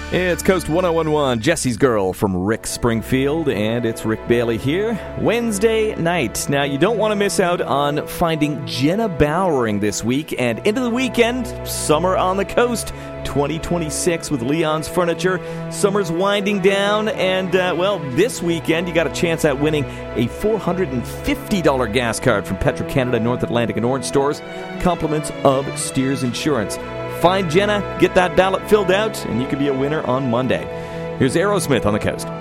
It's Coast 1011, Jesse's Girl from Rick Springfield, and it's Rick Bailey here. Wednesday night. Now, you don't want to miss out on finding Jenna Bowering this week, and into the weekend, Summer on the Coast 2026 with Leon's Furniture. Summer's winding down, and, this weekend you got a chance at winning a $450 gas card from Petro-Canada, North Atlantic, and Orange stores, compliments of Steers Insurance. Find Jenna, get that ballot filled out, and you could be a winner on Monday. Here's Aerosmith on the Coast.